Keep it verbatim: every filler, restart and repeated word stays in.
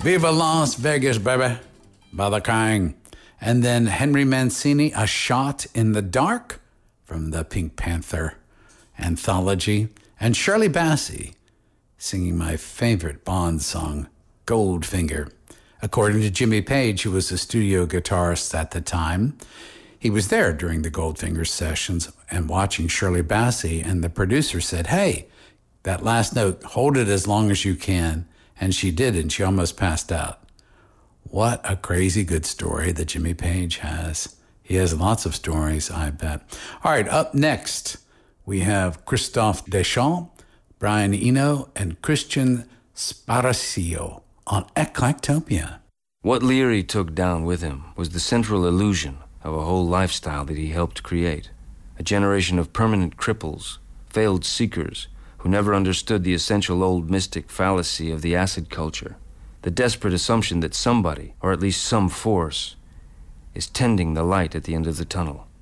Viva Las Vegas, baby, by The King. And then Henry Mancini, A Shot in the Dark from the Pink Panther anthology. And Shirley Bassey singing my favorite Bond song, Goldfinger. According to Jimmy Page, who was a studio guitarist at the time, he was there during the Goldfinger sessions and watching Shirley Bassey, and the producer said, hey, that last note, hold it as long as you can. And she did, and she almost passed out. What a crazy good story that Jimmy Page has. He has lots of stories, I bet. All right, up next, we have Christophe Deschamps, Brian Eno, and Christian Sparacio on Eclectopia. What Leary took down with him was the central illusion of a whole lifestyle that he helped create. A generation of permanent cripples, failed seekers, who never understood the essential old mystic fallacy of the acid culture, the desperate assumption that somebody, or at least some force, is tending the light at the end of the tunnel.